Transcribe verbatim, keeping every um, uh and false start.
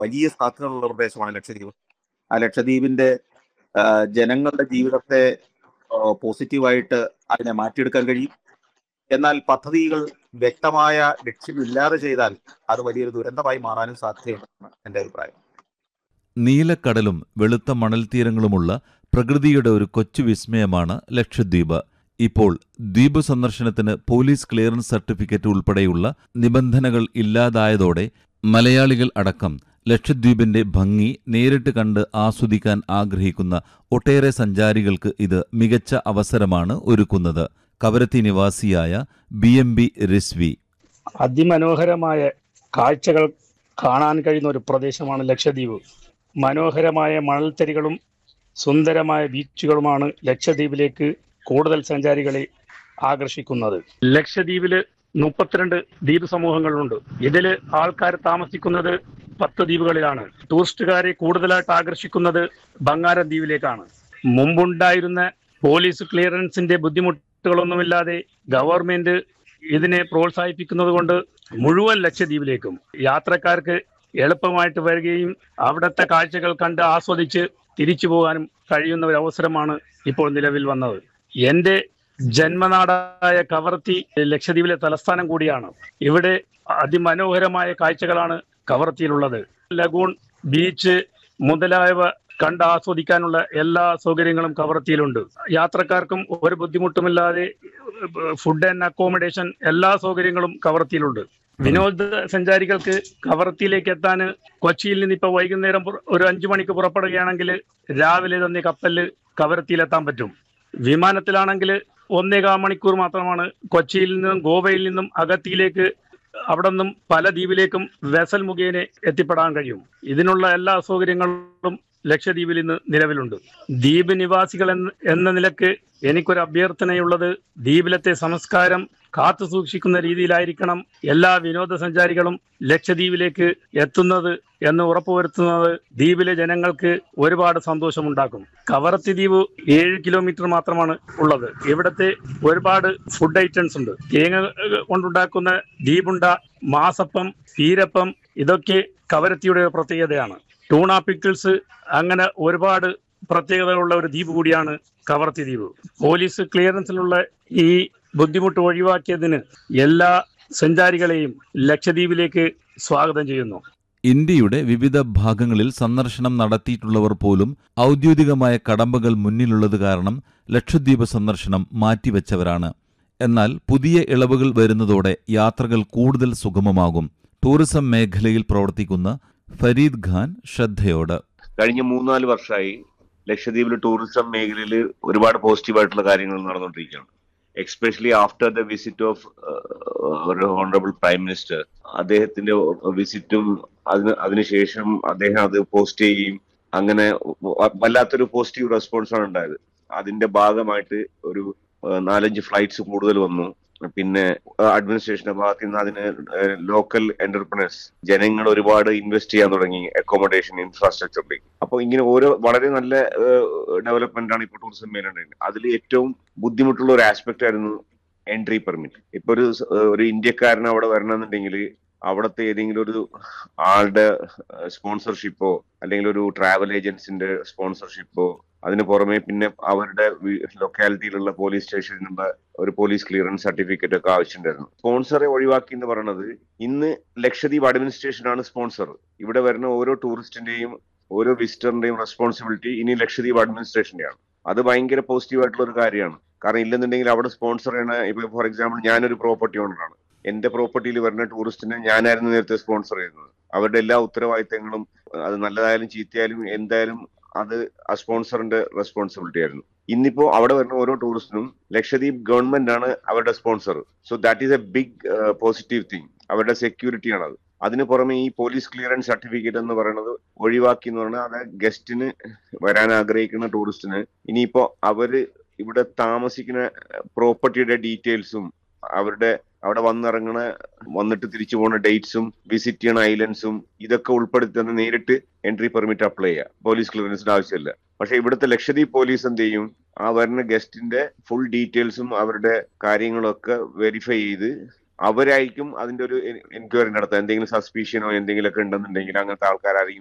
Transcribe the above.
വലിയ സാധ്യതകളുള്ള പ്രദേശമാണ് ലക്ഷദ്വീപ്. ആ ലക്ഷദ്വീപിന്റെ ജനങ്ങളുടെ ജീവിതത്തെ പോസിറ്റീവായിട്ട് അതിനെ മാറ്റിയെടുക്കാൻ കഴിയും. എന്നാൽ പദ്ധതികൾ വ്യക്തമായ ലക്ഷ്യമില്ലാതെ ചെയ്താൽ അത് വലിയൊരു ദുരന്തമായി മാറാനും സാധ്യതയുണ്ടെന്നാണ് എൻ്റെ അഭിപ്രായം. നീലക്കടലും വെളുത്ത മണൽത്തീരങ്ങളുമുള്ള പ്രകൃതിയുടെ ഒരു കൊച്ചു വിസ്മയമാണ് ലക്ഷദ്വീപ്. ഇപ്പോൾ ദ്വീപ് സന്ദർശനത്തിന് പോലീസ് ക്ലിയറൻസ് സർട്ടിഫിക്കറ്റ് ഉൾപ്പെടെയുള്ള നിബന്ധനകൾ ഇല്ലാതായതോടെ മലയാളികൾ അടക്കം ലക്ഷദ്വീപിന്റെ ഭംഗി നേരിട്ട് കണ്ട് ആസ്വദിക്കാൻ ആഗ്രഹിക്കുന്ന ഒട്ടേറെ സഞ്ചാരികൾക്ക് ഇത് മികച്ച അവസരമാണ് ഒരുക്കുന്നത്. കവരത്തി നിവാസിയായ ബി എം ബി റിസ്വി: അതിമനോഹരമായ കാഴ്ചകൾ കാണാൻ കഴിയുന്ന ഒരു പ്രദേശമാണ് ലക്ഷദ്വീപ്. മനോഹരമായ മണൽത്തരികളും സുന്ദരമായ ബീച്ചുകളുമാണ് ലക്ഷദ്വീപിലേക്ക് കൂടുതൽ സഞ്ചാരികളെ ആകർഷിക്കുന്നത്. ലക്ഷദ്വീപില് മുപ്പത്തിരണ്ട് ദ്വീപ് സമൂഹങ്ങളുണ്ട്. ഇതില് ആൾക്കാർ താമസിക്കുന്നത് പത്ത് ദ്വീപുകളിലാണ്. ടൂറിസ്റ്റുകാരെ കൂടുതലായിട്ട് ആകർഷിക്കുന്നത് ബംഗാരം ദ്വീപിലേക്കാണ്. മുമ്പുണ്ടായിരുന്ന പോലീസ് ക്ലിയറൻസിന്റെ ബുദ്ധിമുട്ടുകളൊന്നുമില്ലാതെ ഗവൺമെന്റ് ഇതിനെ പ്രോത്സാഹിപ്പിക്കുന്നത് കൊണ്ട് മുഴുവൻ ലക്ഷദ്വീപിലേക്കും യാത്രക്കാർക്ക് എളുപ്പമായിട്ട് വരികയും അവിടുത്തെ കാഴ്ചകൾ കണ്ട് ആസ്വദിച്ച് തിരിച്ചു പോകാനും കഴിയുന്ന ഒരു അവസരമാണ് ഇപ്പോൾ നിലവിൽ വന്നത്. എന്റെ ജന്മനാടായ കവരത്തി ലക്ഷദ്വീപിലെ തലസ്ഥാനം കൂടിയാണ്. ഇവിടെ അതിമനോഹരമായ കാഴ്ചകളാണ് കവരത്തിയിലുള്ളത്. ലഗൂൺ, ബീച്ച് മുതലായവ കണ്ട് ആസ്വദിക്കാനുള്ള എല്ലാ സൗകര്യങ്ങളും കവരത്തിയിലുണ്ട്. യാത്രക്കാർക്കും ഒരു ബുദ്ധിമുട്ടുമില്ലാതെ ഫുഡ് ആൻഡ് അക്കോമഡേഷൻ എല്ലാ സൗകര്യങ്ങളും കവരത്തിയിലുണ്ട്. വിനോദ സഞ്ചാരികൾക്ക് കവരത്തിയിലേക്ക് എത്താൻ കൊച്ചിയിൽ നിന്ന് ഇപ്പൊ വൈകുന്നേരം ഒരു അഞ്ചു മണിക്ക് പുറപ്പെടുകയാണെങ്കിൽ രാവിലെ തന്നെ കപ്പലിൽ കവരത്തിയിലെത്താൻ പറ്റും. വിമാനത്തിലാണെങ്കിൽ ഒന്നേകാൽ മണിക്കൂർ മാത്രമാണ് കൊച്ചിയിൽ നിന്നും ഗോവയിൽ നിന്നും അഗത്തിയിലേക്ക് അവിടെ നിന്നും പല ദ്വീപിലേക്കും വെസൽ മുഖേന എത്തിപ്പെടാൻ കഴിയും. ഇതിനുള്ള എല്ലാ സൗകര്യങ്ങളും ലക്ഷദ്വീപിൽ ഇന്ന് നിലവിലുണ്ട്. ദ്വീപ് നിവാസികൾ എന്ന നിലക്ക് എനിക്കൊരു അഭ്യർത്ഥനയുള്ളത്, ദ്വീപിലത്തെ സംസ്കാരം കാത്തു സൂക്ഷിക്കുന്ന രീതിയിലായിരിക്കണം എല്ലാ വിനോദസഞ്ചാരികളും ലക്ഷദ്വീപിലേക്ക് എത്തുന്നത് എന്ന് ഉറപ്പുവരുത്തുന്നത് ദ്വീപിലെ ജനങ്ങൾക്ക് ഒരുപാട് സന്തോഷമുണ്ടാക്കും. കവരത്തി ദ്വീപ് ഏഴ് കിലോമീറ്റർ മാത്രമാണ് ഉള്ളത്. ഇവിടത്തെ ഒരുപാട് ഫുഡ് ഐറ്റംസ് ഉണ്ട്. തേങ്ങ കൊണ്ടുണ്ടാക്കുന്ന ദ്വീപുണ്ട, മാസപ്പം, പീരപ്പം ഇതൊക്കെ കവരത്തിയുടെ ഒരു പ്രത്യേകതയാണ്. ടൂണ പിക്കിൾസ്, അങ്ങനെ ഒരുപാട് പ്രത്യേകതകളുള്ള ഒരു ദ്വീപ് കൂടിയാണ് കവരത്തി ദ്വീപ്. പോലീസ് ക്ലിയറൻസിലുള്ള ഈ ബുദ്ധിമുട്ട് ഒഴിവാക്കിയതിന് എല്ലാ സഞ്ചാരികളെയും ലക്ഷദ്വീപിലേക്ക് സ്വാഗതം ചെയ്യുന്നു. ഇന്ത്യയുടെ വിവിധ ഭാഗങ്ങളിൽ സന്ദർശനം നടത്തിയിട്ടുള്ളവർ പോലും ഔദ്യോഗികമായ കടമ്പകൾ മുന്നിലുള്ളത് കാരണം ലക്ഷദ്വീപ് സന്ദർശനം മാറ്റിവെച്ചവരാണ്. എന്നാൽ പുതിയ ഇളവുകൾ വരുന്നതോടെ യാത്രകൾ കൂടുതൽ സുഗമമാകും. ടൂറിസം മേഖലയിൽ പ്രവർത്തിക്കുന്ന ഫരീദ് ഖാൻ ശ്രദ്ധയോട്: കഴിഞ്ഞ മൂന്നാല് വർഷമായി ലക്ഷദ്വീപിലെ ടൂറിസം മേഖലയിൽ ഒരുപാട് പോസിറ്റീവായിട്ടുള്ള കാര്യങ്ങൾ നടന്നുകൊണ്ടിരിക്കുകയാണ്. Especially after the visit of honourable prime minister. അദ്ദേഹത്തിന്റെ വിസിറ്റും അതിന് അതിനുശേഷം അദ്ദേഹം അത് പോസ്റ്റ് ചെയ്യുകയും അങ്ങനെ വല്ലാത്തൊരു പോസിറ്റീവ് റെസ്പോൺസാണ് ഉണ്ടായത്. അതിന്റെ ഭാഗമായിട്ട് ഒരു നാലഞ്ച് ഫ്ലൈറ്റ്സ് കൂടുതൽ വന്നു. പിന്നെ അഡ്മിനിസ്ട്രേഷന്റെ ഭാഗത്ത് നിന്ന് അതിന് ലോക്കൽ എന്റർപ്രണേഴ്സ്, ജനങ്ങൾ ഒരുപാട് ഇൻവെസ്റ്റ് ചെയ്യാൻ തുടങ്ങി അക്കോമഡേഷൻ ഇൻഫ്രാസ്ട്രക്ചറിലേക്ക്. അപ്പൊ ഇങ്ങനെ ഓരോ വളരെ നല്ല ഡെവലപ്മെന്റ് ആണ് ഇപ്പോൾ ടൂറിസം മേഖലയിൽ. അതിൽ ഏറ്റവും ബുദ്ധിമുട്ടുള്ള ഒരു ആസ്പെക്ട് ആയിരുന്നു എൻട്രി പെർമിറ്റ്. ഇപ്പൊ ഒരു ഒരു ഇന്ത്യക്കാരന് അവിടെ വരണമെന്നുണ്ടെങ്കിൽ അവിടുത്തെ ഏതെങ്കിലും ഒരു ആളുടെ സ്പോൺസർഷിപ്പോ അല്ലെങ്കിൽ ഒരു ട്രാവൽ ഏജൻസിന്റെ സ്പോൺസർഷിപ്പോ, അതിന് പുറമെ പിന്നെ അവരുടെ ലൊക്കാലിറ്റിയിലുള്ള പോലീസ് സ്റ്റേഷനിൽ നിന്ന് ഒരു പോലീസ് ക്ലിയറൻസ് സർട്ടിഫിക്കറ്റ് ഒക്കെ ആവശ്യമുണ്ടായിരുന്നു. സ്പോൺസറെ ഒഴിവാക്കി എന്ന് പറയുന്നത് ഇന്ന് ലക്ഷദ്വീപ് അഡ്മിനിസ്ട്രേഷനാണ് സ്പോൺസർ. ഇവിടെ വരുന്ന ഓരോ ടൂറിസ്റ്റിന്റെയും ഓരോ വിസിറ്ററിന്റെയും റെസ്പോൺസിബിലിറ്റി ഇനി ലക്ഷദ്വീപ് അഡ്മിനിസ്ട്രേഷന്റെയാണ്. അത് ഭയങ്കര പോസിറ്റീവ് ആയിട്ടുള്ള ഒരു കാര്യമാണ്. കാരണം ഇല്ലെന്നുണ്ടെങ്കിൽ അവിടെ സ്പോൺസർ ചെയ്യണ, ഇപ്പൊ ഫോർ എക്സാമ്പിൾ ഞാനൊരു പ്രോപ്പർട്ടി ഓണറാണ്, എന്റെ പ്രോപ്പർട്ടിയിൽ വരുന്ന ടൂറിസ്റ്റിനെ ഞാനായിരുന്നു നേരത്തെ സ്പോൺസർ ചെയ്യുന്നത്. അവരുടെ എല്ലാ ഉത്തരവാദിത്തങ്ങളും, അത് നല്ലതായാലും ചീത്തയായാലും എന്തായാലും അത് ആ സ്പോൺസറിന്റെ റെസ്പോൺസിബിലിറ്റി ആയിരുന്നു. ഇന്നിപ്പോ അവിടെ വരുന്ന ഓരോ ടൂറിസ്റ്റിനും ലക്ഷദ്വീപ് ഗവൺമെന്റ് ആണ് അവരുടെ sponsor. So that is A big positive thing. അവരുടെ സെക്യൂരിറ്റി ആണത്. അതിന് പുറമെ ഈ പോലീസ് ക്ലിയറൻസ് സർട്ടിഫിക്കറ്റ് എന്ന് പറയുന്നത് ഒഴിവാക്കി എന്ന് പറഞ്ഞാൽ അത് ഗസ്റ്റിന് വരാൻ ആഗ്രഹിക്കുന്ന ടൂറിസ്റ്റിന് ഇനിയിപ്പോ അവര് ഇവിടെ താമസിക്കുന്ന പ്രോപ്പർട്ടിയുടെ ഡീറ്റെയിൽസും അവരുടെ അവിടെ വന്നിറങ്ങണ വന്നിട്ട് തിരിച്ചു പോകുന്ന ഡേറ്റ്സും വിസിറ്റ് ചെയ്യണ ഐലൻഡ്സും ഇതൊക്കെ ഉൾപ്പെടുത്തി തന്നെ നേരിട്ട് എൻട്രി പെർമിറ്റ് അപ്ലൈ ചെയ്യാം. പോലീസ് ക്ലിയറൻസിന്റെ ആവശ്യമില്ല. പക്ഷെ ഇവിടുത്തെ ലക്ഷദ്വീപ് പോലീസ് എന്ത് ചെയ്യും, ആ വരുന്ന ഗസ്റ്റിന്റെ ഫുൾ ഡീറ്റെയിൽസും അവരുടെ കാര്യങ്ങളൊക്കെ വെരിഫൈ ചെയ്ത് അവരായിരിക്കും അതിന്റെ ഒരു എൻക്വയറി നടത്തുക. എന്തെങ്കിലും സസ്പീഷ്യനോ എന്തെങ്കിലുമൊക്കെ ഉണ്ടെന്നുണ്ടെങ്കിൽ അങ്ങനത്തെ ആൾക്കാരായിരിക്കും